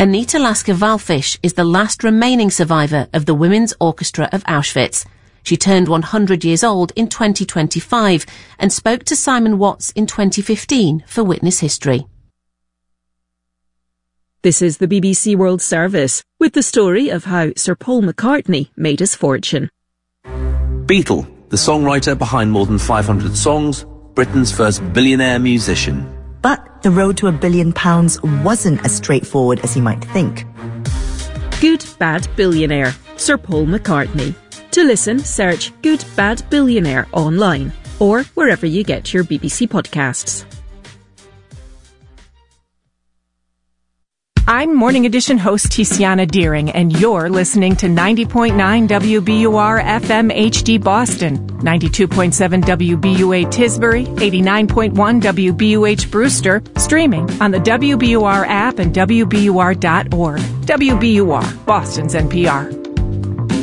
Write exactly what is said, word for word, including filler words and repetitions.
Anita Lasker-Wallfisch is the last remaining survivor of the Women's Orchestra of Auschwitz. She turned one hundred years old in twenty twenty-five and spoke to Simon Watts in twenty fifteen for Witness History. This is the B B C World Service, with the story of how Sir Paul McCartney made his fortune. Beatle, the songwriter behind more than five hundred songs, Britain's first billionaire musician. But the road to a billion pounds wasn't as straightforward as you might think. Good Bad Billionaire, Sir Paul McCartney. To listen, search Good Bad Billionaire online or wherever you get your B B C podcasts. I'm Morning Edition host Tiziana Deering, and you're listening to ninety point nine W B U R F M H D Boston, ninety-two point seven W B U A Tisbury, eighty-nine point one W B U H Brewster, streaming on the W B U R app and W B U R dot org. W B U R, Boston's N P R.